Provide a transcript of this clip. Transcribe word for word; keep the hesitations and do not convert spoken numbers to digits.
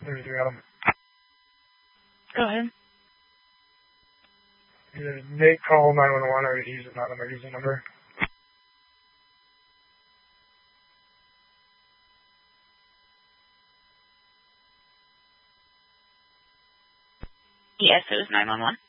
thirty-three Adam. Go ahead. Either Nate call nine one one or use a non-emergency number. Yes, it was nine one one.